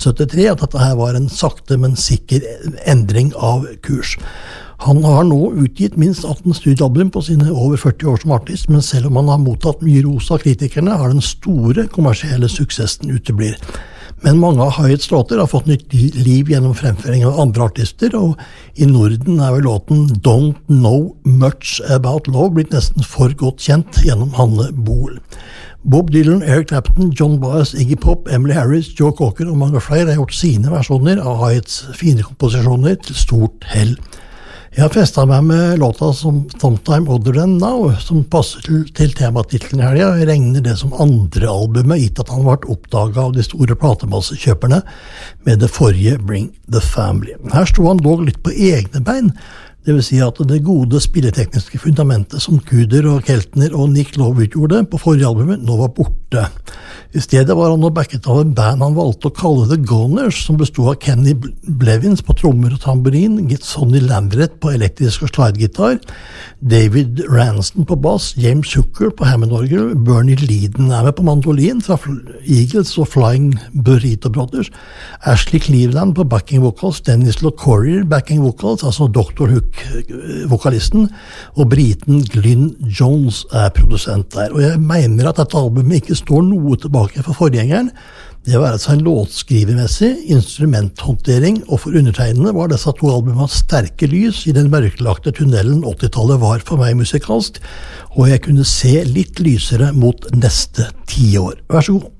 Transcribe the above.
1973 at dette her var en sakte, men sikker endring av kurs. Han har nå utgitt minst 18 studiealbum på sine over 40 år som artist, men selv om han har mottatt mye ros av kritikerne, har den store kommersielle suksessen uteblir. Men mange av Hiatt's låter har fått nytt liv gjennom fremføring av andre artister, og i Norden vel låten Don't Know Much About Love blitt nesten for godt kjent gjennom Hanne Bohl. Bob Dylan, Eric Clapton, John Baez, Iggy Pop, Emily Harris, Joe Cocker og mange flere har gjort sine versjoner av Hiatt's fine komposisjoner til stort hell. Jeg har festet meg med låta som Sometime Other Than Now, som passer til tematitlen her. Jeg regner det som andre albumet, gitt at han ble oppdaget av de store platemassekjøperne med det forrige Bring the Family. Her stod han dog litt på egne bein, det vil si at det gode spilletekniske fundamentet som Cooder og Keltner og Nick Lowe utgjorde på forrige albumet nå var borte. I stedet var han nå backet av en band han valgte å kalle The Goners, som bestod av Kenny Blevins på trommer og tamburin, Sonny Landreth på elektrisk og slidegitar, David Ranston på bass, James Hooker på Hammond-orgel, Bernie Leadon med på mandolin fra Eagles og Flying Burrito Brothers, Ashley Cleveland på backing vocals, Dennis LaCourier backing vocals, altså Dr. Hook-vokalisten, og briten Glyn Jones produsent der. Og jeg mener at dette albumet ikke står noe tilbake for forgjengeren. Det var altså en låtskrivermessig, instrumenthåndtering, og for undertegnende var disse to albumene sterke lys i den mørkelagte tunnelen 80-tallet var for meg musikalsk, og jeg kunne se litt lysere mot neste 10 år. Vær så god.